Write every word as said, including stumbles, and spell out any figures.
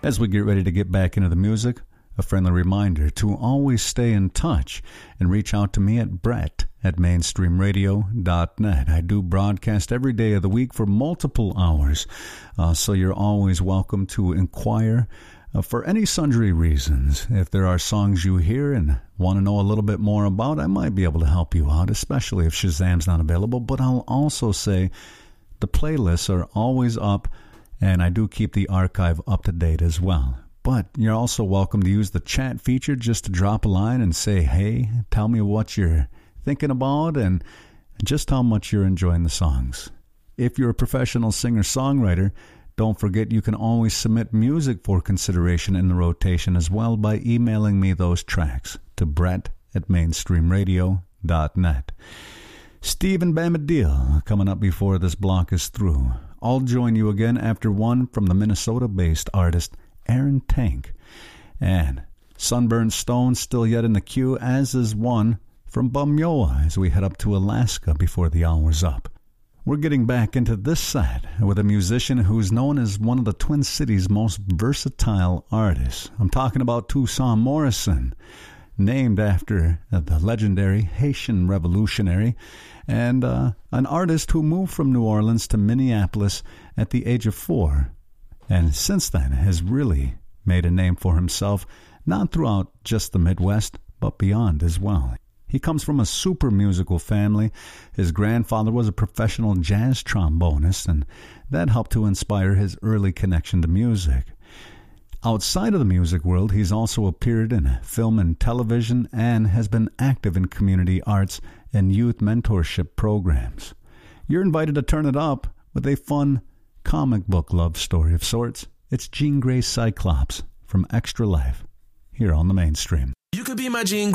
As we get ready to get back into the music, a friendly reminder to always stay in touch and reach out to me at Brett at mainstream radio dot net. I do broadcast every day of the week for multiple hours, uh, so you're always welcome to inquire uh, for any sundry reasons. If there are songs you hear and want to know a little bit more about, I might be able to help you out, especially if Shazam's not available. But I'll also say the playlists are always up, and I do keep the archive up to date as well. But you're also welcome to use the chat feature just to drop a line and say, hey, tell me what you're thinking about and just how much you're enjoying the songs. If you're a professional singer-songwriter, don't forget you can always submit music for consideration in the rotation as well by emailing me those tracks to Brett at mainstream radio dot net. Stephen Bamadil coming up before this block is through. I'll join you again after one from the Minnesota-based artist Aaron Tank. And Sunburned Stone still yet in the queue, as is one from Bumyoa as we head up to Alaska before the hour's up. We're getting back into this set with a musician who's known as one of the Twin Cities' most versatile artists. I'm talking about Toussaint Morrison, named after the legendary Haitian revolutionary and uh, an artist who moved from New Orleans to Minneapolis at the age of four. And since then has really made a name for himself, not throughout just the Midwest, but beyond as well. He comes from a super musical family. His grandfather was a professional jazz trombonist, and that helped to inspire his early connection to music. Outside of the music world, he's also appeared in film and television and has been active in community arts and youth mentorship programs. You're invited to turn it up with a fun comic book love story of sorts. It's Jean Grey Cyclops from Extra Life here on the Mainstream. You could be my Jean Grey.